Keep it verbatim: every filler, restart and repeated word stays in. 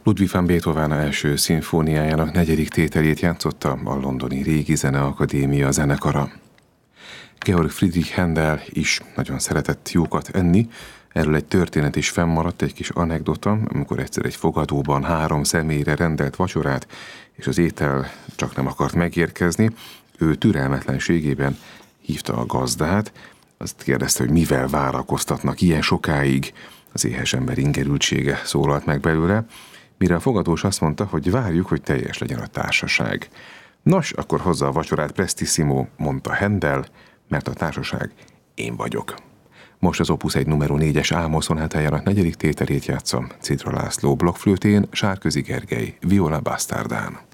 Ludwig van Beethoven első szimfóniájának negyedik tételét játszotta a londoni Régi Zeneakadémia zenekara. Georg Friedrich Händel is nagyon szeretett jókat enni. Erről egy történet is fennmaradt, egy kis anekdota, amikor egyszer egy fogadóban három személyre rendelt vacsorát, és az étel csak nem akart megérkezni. Ő türelmetlenségében hívta a gazdát, azt kérdezte, hogy mivel várakoztatnak ilyen sokáig. Az éhes ember ingerültsége szólalt meg belőle, mire a fogadós azt mondta, hogy várjuk, hogy teljes legyen a társaság. Nos, akkor hozza a vacsorát prestissimo, mondta Händel, mert a társaság én vagyok. Most az Opus egy numero négyes álmoszonátájának negyedik tételét játszom Citra László blokkflőtén, Sárközi Gergely viola bastárdán.